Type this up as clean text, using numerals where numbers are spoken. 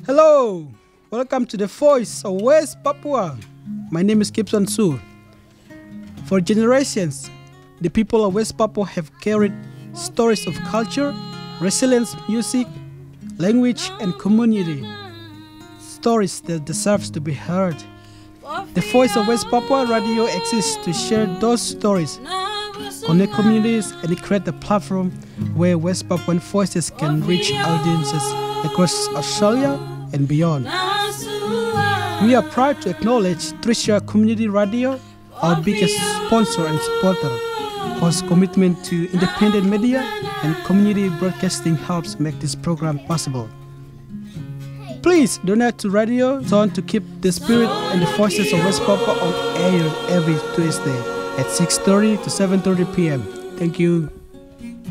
Hello, welcome to the Voice of West Papua. My name is Gibson Su. For generations, the people of West Papua have carried stories of culture, resilience, music, language, and community. Stories that deserve to be heard. The Voice of West Papua Radio exists to share those stories, connect communities, and create a platform where West Papuan voices can reach audiences across Australia and beyond. We are proud to acknowledge Tricia Community Radio, our biggest sponsor and supporter, whose commitment to independent media and community broadcasting helps make this program possible. Please donate to Radio Zone to keep the spirit and the voices of West Papua on air every Tuesday at 6:30 to 7:30 p.m. Thank you.